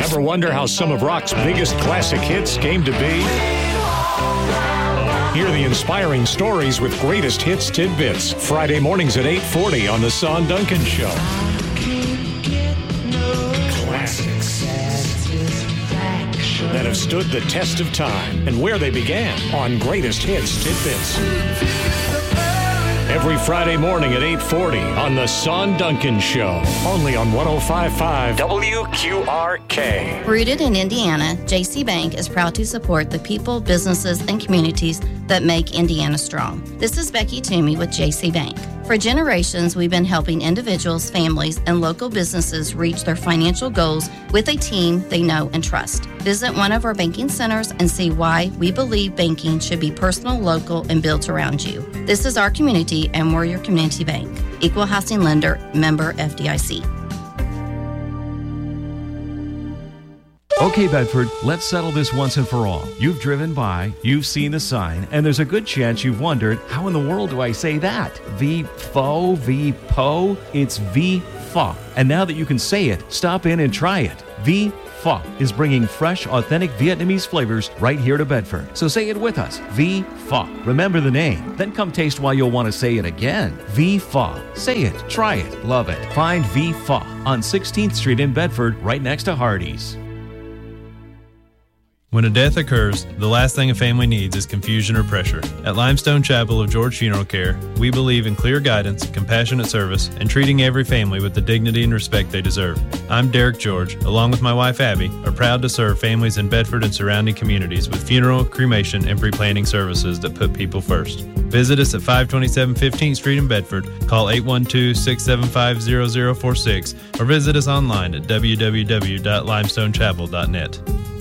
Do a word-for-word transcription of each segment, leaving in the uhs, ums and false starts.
Ever wonder how some of rock's biggest classic hits came to be? Hear the inspiring stories with greatest hits tidbits. Friday mornings at eight forty on The Son Duncan Show. Classics that have stood the test of time and where they began on Greatest Hits Tidbits. Every Friday morning at eight forty on The Son Duncan Show. Only on one oh five point five W Q R K. Rooted in Indiana, J C Bank is proud to support the people, businesses, and communities that make Indiana strong. This is Becky Toomey with J C Bank. For generations, we've been helping individuals, families, and local businesses reach their financial goals with a team they know and trust. Visit one of our banking centers and see why we believe banking should be personal, local, and built around you. This is our community, and we're your community bank. Equal housing lender, member F D I C. Okay, Bedford, let's settle this once and for all. You've driven by, you've seen the sign, and there's a good chance you've wondered, how in the world do I say that? V-fo, V-po? It's V-fa. And now that you can say it, stop in and try it. V-fa is bringing fresh, authentic Vietnamese flavors right here to Bedford. So say it with us, V-fa. Remember the name, then come taste why you'll want to say it again. V-fa. Say it, try it, love it. Find V-fa on sixteenth Street in Bedford, right next to Hardee's. When a death occurs, the last thing a family needs is confusion or pressure. At Limestone Chapel of George Funeral Care, we believe in clear guidance, compassionate service, and treating every family with the dignity and respect they deserve. I'm Derek George, along with my wife Abby, are proud to serve families in Bedford and surrounding communities with funeral, cremation, and pre-planning services that put people first. Visit us at five twenty-seven fifteenth Street in Bedford, call eight one two, six seven five, zero zero four six, or visit us online at w w w dot limestone chapel dot net.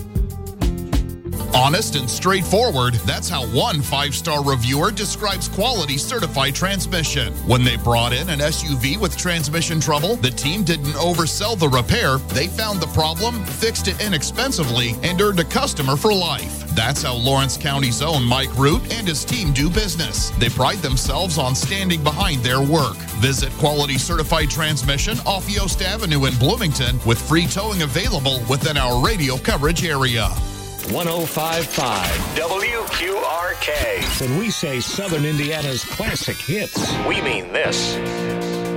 Honest and straightforward, that's how one five-star reviewer describes Quality Certified Transmission. When they brought in an S U V with transmission trouble, the team didn't oversell the repair. They found the problem, fixed it inexpensively, and earned a customer for life. That's how Lawrence County's own Mike Root and his team do business. They pride themselves on standing behind their work. Visit Quality Certified Transmission off Yost Avenue in Bloomington with free towing available within our radio coverage area. one oh five point five W Q R K. When we say Southern Indiana's classic hits, we mean this.